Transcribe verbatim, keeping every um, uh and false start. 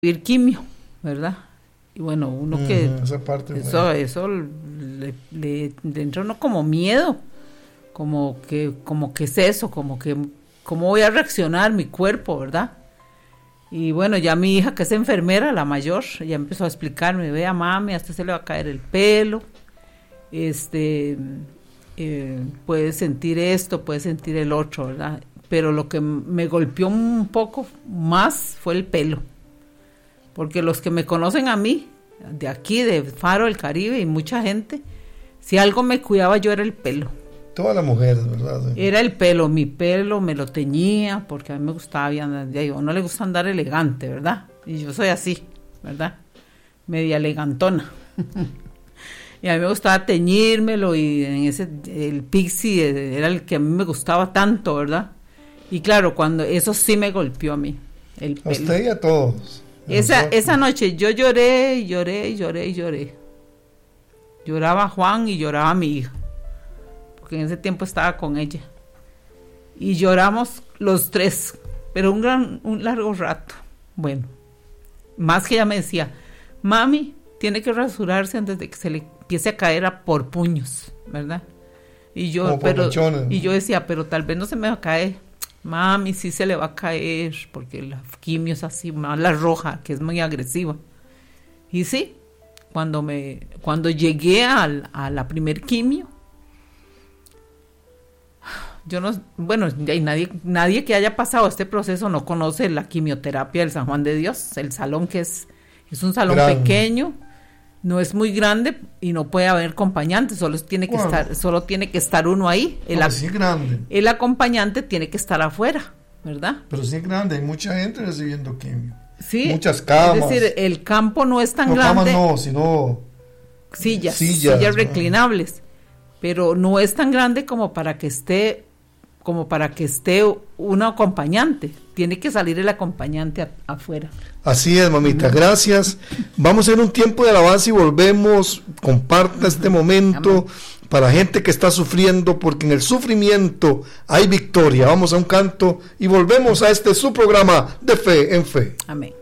recibir quimio, ¿verdad? Y bueno, uno uh-huh, que esa parte eso, bueno. eso le, le, le entra uno como miedo, como que, como que es eso, como que cómo voy a reaccionar mi cuerpo, ¿verdad? Y bueno, ya mi hija, que es enfermera, la mayor, ya empezó a explicarme, vea mami, a usted se le va a caer el pelo, este eh, puede sentir esto, puede sentir el otro, ¿verdad? Pero lo que me golpeó un poco más fue el pelo, porque los que me conocen a mí, de aquí, de Faro del Caribe, y mucha gente, si algo me cuidaba yo era el pelo. Todas las mujeres, ¿verdad? Era el pelo, mi pelo me lo teñía, porque a mí me gustaba, ya digo, no le gusta andar elegante, ¿verdad? Y yo soy así, ¿verdad? Media elegantona. Y a mí me gustaba teñírmelo, y en ese, el pixie era el que a mí me gustaba tanto, ¿verdad? Y claro, cuando eso sí me golpeó a mí, el pelo. A usted y a todos. Esa, esa noche yo lloré, lloré, lloré, lloré. Lloraba Juan y lloraba mi hija, porque en ese tiempo estaba con ella. Y lloramos los tres, pero un gran, un largo rato. Bueno, más que ella me decía, mami, tiene que rasurarse antes de que se le empiece a caer a por puños, ¿verdad? Y yo, pero, y yo decía, pero tal vez no se me va a caer. Mami, sí se le va a caer, porque la quimio es así, más la roja, que es muy agresiva. Y sí, cuando me, cuando llegué al, a la primer quimio, yo no, bueno, nadie, nadie que haya pasado este proceso no conoce la quimioterapia del San Juan de Dios, el salón que es, es un salón grande, pequeño, no es muy grande y no puede haber acompañante, solo tiene que bueno. estar, solo tiene que estar uno ahí. El, no, sí es grande. El acompañante tiene que estar afuera, ¿verdad? Pero sí es grande, hay mucha gente recibiendo quimio. Sí, muchas camas. Es decir, el campo no es tan no, grande. Camas no, sino sillas, sillas, sillas reclinables, pero no es tan grande como para que esté, como para que esté un acompañante. Tiene que salir el acompañante a, afuera. Así es, mamita, gracias. Vamos a hacer un tiempo de alabanza y volvemos. Comparta este momento. Amén. Para gente que está sufriendo, porque en el sufrimiento hay victoria. Vamos a un canto y volvemos a este su programa de Fe en Fe. Amén.